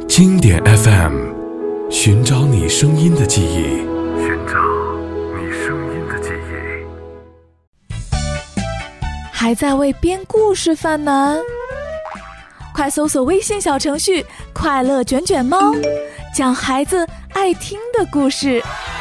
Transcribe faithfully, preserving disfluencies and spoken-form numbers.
经典 F M， 寻找你声音的记忆， 寻找你声音的记忆。 还在为编故事犯难？快搜索微信小程序快乐卷卷猫，讲孩子爱听的故事。